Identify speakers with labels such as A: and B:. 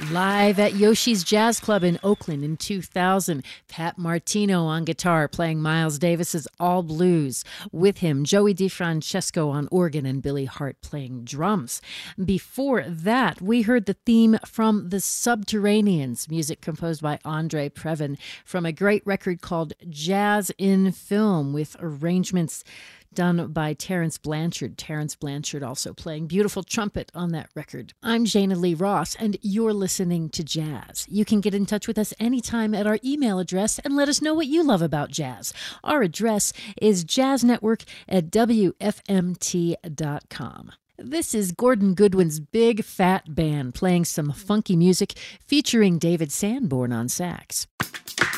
A: Live at Yoshi's Jazz Club in Oakland in 2000, Pat Martino on guitar playing Miles Davis's All Blues. With him, Joey DeFrancesco on organ and Billy Hart playing drums. Before that, we heard the theme from The Subterraneans, music composed by Andre Previn from a great record called Jazz in Film with arrangements done by Terrence Blanchard. Terrence Blanchard also playing beautiful trumpet on that record. I'm Jana Lee Ross, and you're listening to Jazz. You can get in touch with us anytime at our email address and let us know what you love about jazz. Our address is jazznetwork@wfmt.com. This is Gordon Goodwin's Big Fat Band playing some funky music featuring David Sanborn on sax.